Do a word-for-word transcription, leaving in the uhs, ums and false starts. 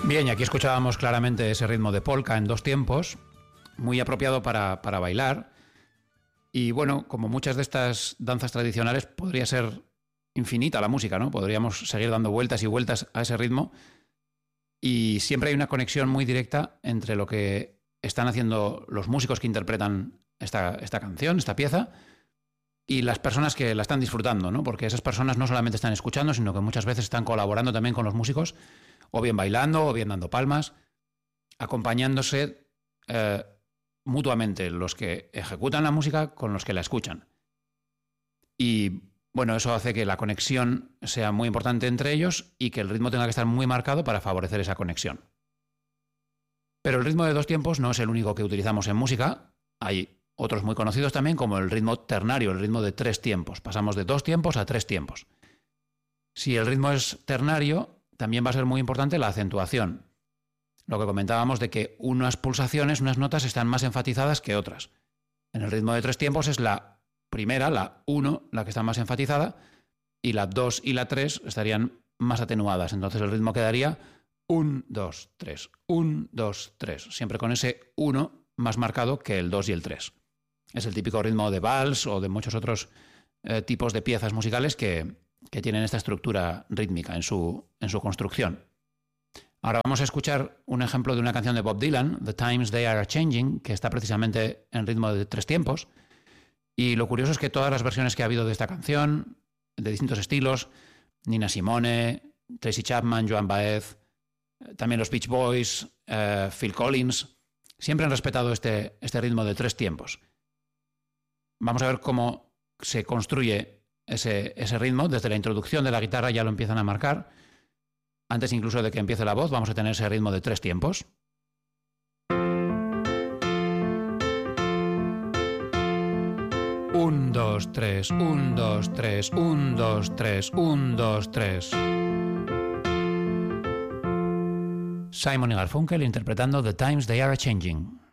Bien, y aquí escuchábamos claramente ese ritmo de polka en dos tiempos, muy apropiado para, para bailar. Y bueno, como muchas de estas danzas tradicionales, podría ser infinita la música, ¿no? Podríamos seguir dando vueltas y vueltas a ese ritmo. Y siempre hay una conexión muy directa entre lo que están haciendo los músicos que interpretan esta, esta canción, esta pieza, y las personas que la están disfrutando, ¿no? Porque esas personas no solamente están escuchando, sino que muchas veces están colaborando también con los músicos, o bien bailando, o bien dando palmas, acompañándose eh, mutuamente los que ejecutan la música con los que la escuchan. Y bueno, eso hace que la conexión sea muy importante entre ellos y que el ritmo tenga que estar muy marcado para favorecer esa conexión. Pero el ritmo de dos tiempos no es el único que utilizamos en música. Hay otros muy conocidos también, como el ritmo ternario, el ritmo de tres tiempos. Pasamos de dos tiempos a tres tiempos. Si el ritmo es ternario, también va a ser muy importante la acentuación. Lo que comentábamos de que unas pulsaciones, unas notas están más enfatizadas que otras. En el ritmo de tres tiempos es la primera, la uno, la que está más enfatizada, y la dos y la tres estarían más atenuadas. Entonces el ritmo quedaría uno, dos, tres, uno, dos, tres, siempre con ese uno más marcado que el dos y el tres. Es el típico ritmo de vals o de muchos otros eh, tipos de piezas musicales que, que tienen esta estructura rítmica en su, en su construcción. Ahora vamos a escuchar un ejemplo de una canción de Bob Dylan, The Times They Are Changing, que está precisamente en ritmo de tres tiempos. Y lo curioso es que todas las versiones que ha habido de esta canción, de distintos estilos, Nina Simone, Tracy Chapman, Joan Baez, también los Beach Boys, eh, Phil Collins, siempre han respetado este, este ritmo de tres tiempos. Vamos a ver cómo se construye ese, ese ritmo. Desde la introducción de la guitarra ya lo empiezan a marcar. Antes incluso de que empiece la voz, vamos a tener ese ritmo de tres tiempos. Un, dos, tres, un, dos, tres, un, dos, tres, un, dos, tres. Simon y Garfunkel interpretando The Times They Are Changing.